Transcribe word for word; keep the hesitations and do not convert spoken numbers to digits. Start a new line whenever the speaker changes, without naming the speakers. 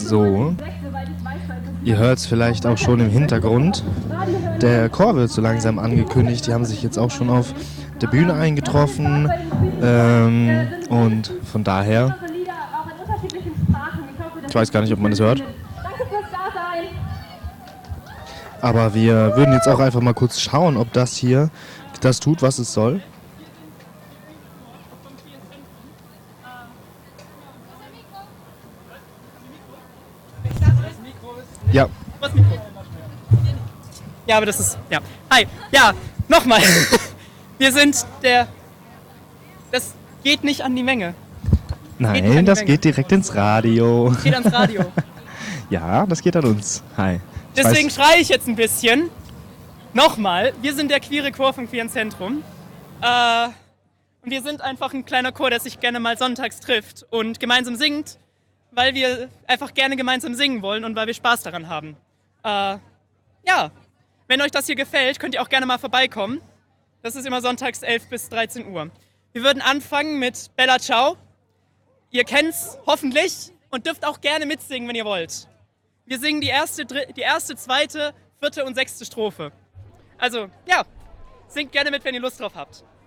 So, ihr hört es vielleicht auch schon im Hintergrund. Der Chor wird so langsam angekündigt. Die haben sich jetzt auch schon auf der Bühne eingetroffen. Ähm, und von daher, ich weiß gar nicht, ob man es hört. Aber wir würden jetzt auch einfach mal kurz schauen, ob das hier das tut, was es soll. Ja.
Ja, aber das ist, ja. Hi, ja, nochmal. Wir sind der, das geht nicht an die Menge.
Nein,
geht
das
Menge.
geht direkt ins Radio.
Geht ans Radio.
Ja, das geht an uns. Hi. Ich
Deswegen
weiß,
schreie ich jetzt ein bisschen. Nochmal, wir sind der queere Chor vom Queeren Zentrum. Äh, und wir sind einfach ein kleiner Chor, der sich gerne mal sonntags trifft und gemeinsam singt, weil wir einfach gerne gemeinsam singen wollen und weil wir Spaß daran haben. Äh, ja, wenn euch das hier gefällt, könnt ihr auch gerne mal vorbeikommen. Das ist immer sonntags elf bis dreizehn Uhr. Wir würden anfangen mit Bella Ciao. Ihr kennt's hoffentlich und dürft auch gerne mitsingen, wenn ihr wollt. Wir singen die erste, die erste, zweite, vierte und sechste Strophe. Also, ja, singt gerne mit, wenn ihr Lust drauf habt.